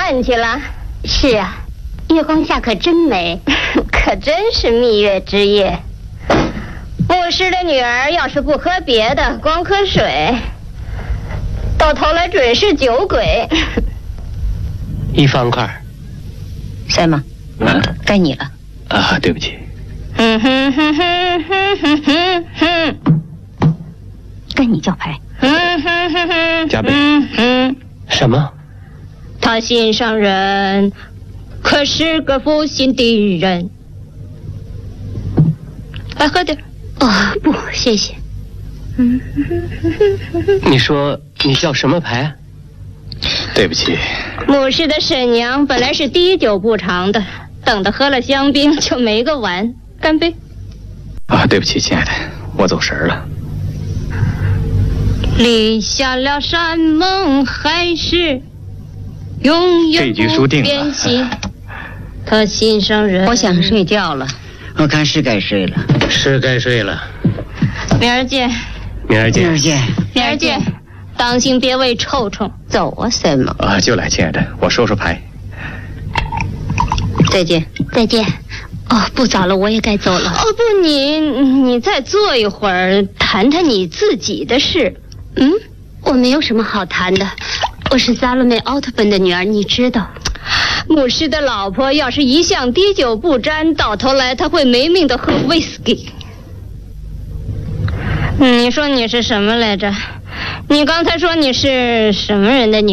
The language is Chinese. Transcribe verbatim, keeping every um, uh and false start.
看去了？ 是啊，月光下可真美， 可真是蜜月之夜。牧师的女儿要是不喝别的，光喝水，到头来准是酒鬼。 一方块。 赛吗？ 啊， 该你了。 啊，对不起。 哼哼哼哼哼哼哼哼。 跟你叫牌。 哼哼哼哼。 加倍。 哼。 什么？ 他心上人，可是个负心的人。来喝点。 哦，不，谢谢。 你说你叫什么牌？对不起。 牧师的婶娘本来是滴酒不长的，等他喝了香槟就没个完。干杯。 啊，对不起，亲爱的，我走神了。 立下了山盟海誓，永远不变心。他心上人。 我想睡觉了，我看是该睡了。 是该睡了。 明儿见。 明儿见。 明儿见。 明儿见。当心别喂臭虫。 走啊，赛吗？ 啊，就来，亲爱的，我收收牌。 再见。再见。哦，不早了，我也该走了。 哦不，你你再坐一会儿，谈谈你自己的事。 嗯，我没有什么好谈的，我是萨洛梅奥特本的女儿，你知道。 牧师的老婆要是一向滴酒不沾，到头来她会没命的喝威士忌。你说你是什么来着？你刚才说你是什么人的女儿？